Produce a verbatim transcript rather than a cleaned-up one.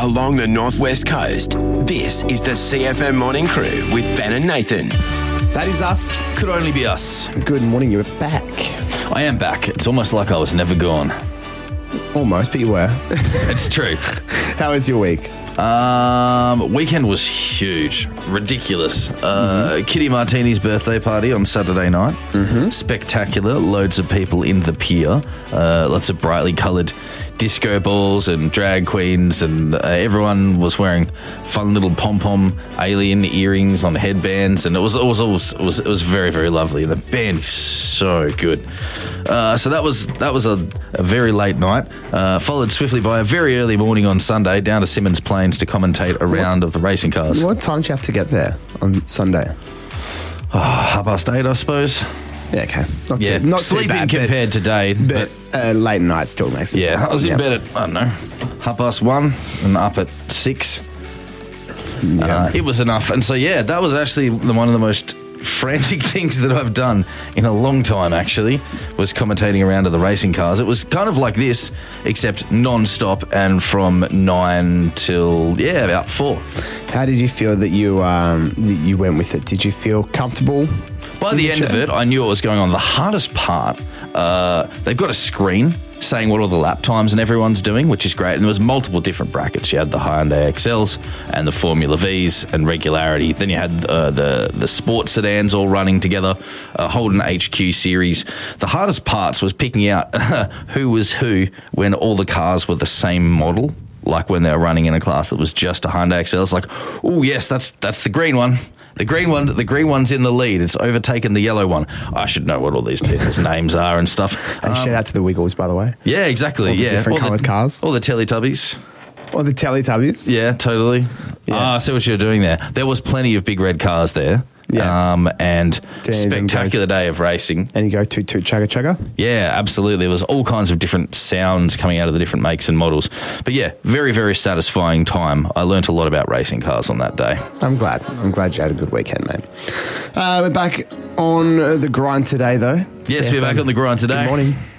along the northwest coast. This is the C F M Morning Crew with Ben and Nathan. That is us. Could only be us. Good morning, you're back. I am back. It's almost like I was never gone. Almost, but you were. It's true. How was your week? Um, weekend was huge, ridiculous. Uh, mm-hmm. Kitty Martini's birthday party on Saturday night. Mm-hmm. Spectacular. Loads of people in the pier. Uh, lots of brightly coloured disco balls and drag queens, and uh, everyone was wearing fun little pom-pom alien earrings on headbands, and it was it was, it was, it was, it was very, very lovely. The band is so good. Uh, so that was that was a, a very late night, uh, followed swiftly by a very early morning on Sunday down to Symonds Plains to commentate a round what, of the racing cars. What time do you have to get there on Sunday? Oh, half past eight, I suppose. Yeah, okay. Not yeah, too, not sleeping too bad, compared but, to day. But, but uh, late night still makes it. Yeah, I was in yeah. bed at, I don't know, half past one and up at six. Yeah. Uh, it was enough. And so, yeah, that was actually the, one of the most frantic things that I've done in a long time, actually, was commentating around to the racing cars. It was kind of like this, except non-stop and from nine till, yeah, about four. How did you feel that you um, that you went with it? Did you feel comfortable? By the end of it, I knew what was going on. The hardest part, uh, they've got a screen saying what all the lap times and everyone's doing, which is great. And there was multiple different brackets. You had the Hyundai X Ls and the Formula Vs and regularity. Then you had uh, the the sport sedans all running together, uh, Holden H Q series. The hardest parts was picking out who was who when all the cars were the same model. Like when they were running in a class that was just a Hyundai X L. It's like, oh yes, that's that's the green one. The green one, the green one's in the lead. It's overtaken the yellow one. I should know what all these people's names are and stuff. And um, shout out to the Wiggles, by the way. Yeah, exactly. All the yeah, different all coloured the, cars. All the Teletubbies. Or the Teletubbies. Yeah, totally. Yeah. Ah, I see what you're doing there. There was plenty of big red cars there. Yeah. Um, and Damn, spectacular day of racing. And you go toot toot chugga chugga? Yeah, absolutely. There was all kinds of different sounds coming out of the different makes and models. But yeah, very, very satisfying time. I learnt a lot about racing cars on that day. I'm glad. I'm glad you had a good weekend, mate. Uh, we're back on the grind today, though. Yes, C F M. we're back on the grind today. Good morning.